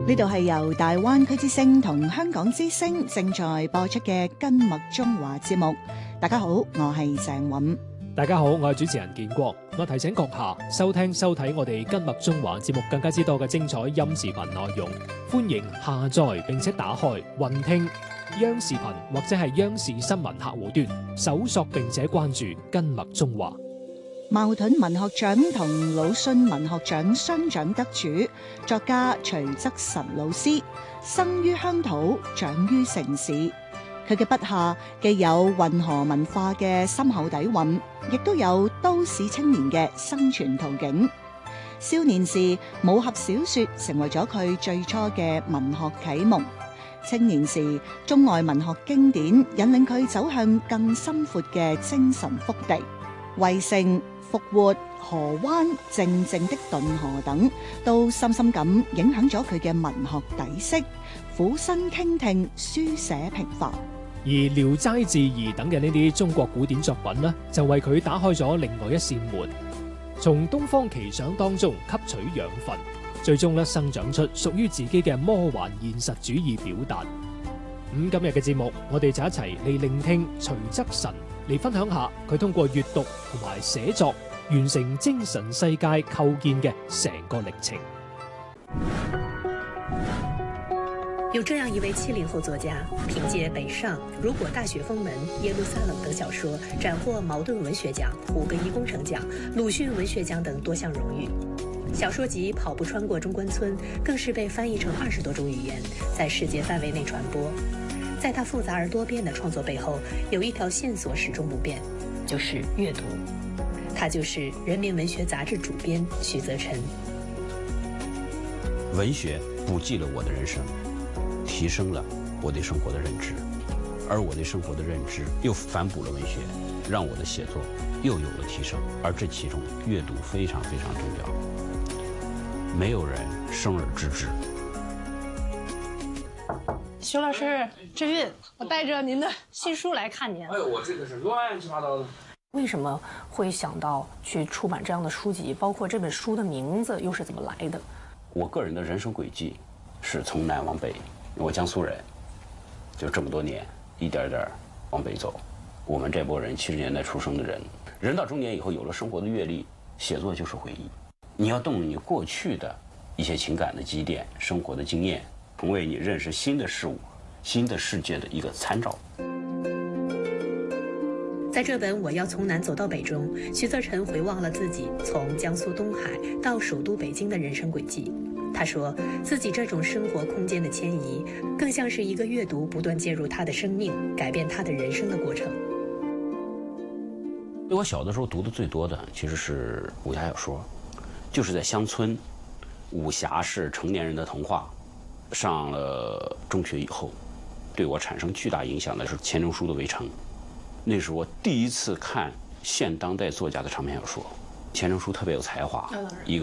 呢度係由大灣區之聲同香港之聲正在播出嘅《根脈中華》節目。大家好，我係鄭韻。 大家好，我係主持人建國。我提醒閣下收聽收睇我哋《根脈中華》節目更加之多嘅精彩音視頻內容，歡迎下載並且打開雲聽央視頻或者係央視新聞客戶端，搜索並且關注《根脈中華》。 茅盾文學獎同魯迅文學獎雙獎得主作家徐則臣老師，生於鄉土，長於城市。佢嘅筆下既有運河文化嘅深厚底蘊，亦都有都市青年嘅生存途徑。少年時，武俠小說成為咗佢最初嘅文學啟蒙。青年時，中外文學經典引領佢走向更深闊嘅精神腹地。圍城、復活、河灣、靜靜的頓河等，都深深咁影響咗佢嘅文學底色。俯身傾聽，書寫平凡。 而《聊齋志異》等嘅呢啲中國古典作品呢，就為佢打開咗另外一扇門，從東方奇想當中吸取養分，最終生長出屬於自己嘅魔幻現實主義表達。今日嘅節目，我哋就一齊嚟聆聽徐則臣嚟分享下佢通過閱讀同埋寫作完成精神世界構建嘅成個歷程。 有這樣一位70後作家，憑借《北上》《如果大雪封門》《耶路撒冷》等小說，斬獲茅盾文學獎、胡格伊工程獎、魯迅文學獎等多項榮譽。小說集《跑步穿過中關村》更是被翻譯成20多種語言，在世界範圍內傳播。在他複雜而多變的創作背後，有一條線索始終不變，就是閱讀。他就是《人民文學雜誌》主編徐則臣。 文學補記了我的人生，提升了我對生活的認知，而我對生活的認知又反哺了文學，讓我的寫作又有了提升。而這其中閱讀非常非常重要，沒有人生而知之。 徐老師，志運，我帶着您的新書來看您。 哎呦，我這個是亂七八糟的。 為什麼會想到去出版這樣的書籍？包括這本書的名字又是怎麼來的？ 我個人的人生軌跡是從南往北，我江蘇人，就這麼多年一點點往北走。我們這波人70年代出生的人，人到中年以後有了生活的閱歷，寫作就是回憶。你要動你過去的一些情感的積澱、生活的經驗，成為你認識新的事物、新的世界的一個參照。 在這本《我要從南走到北》中，徐則臣回望了自己從江蘇東海到首都北京的人生軌跡。他說自己這種生活空間的遷移，更像是一個閱讀不斷介入他的生命、改變他的人生的過程。 我小的時候讀的最多的其實是武俠小說，就是在鄉村，武俠是成年人的童話。上了中學以後，對我產生巨大影響的是錢鍾書的《圍城》。那是我第一次看現當代作家的長篇小說。錢鍾書特別有才華，一個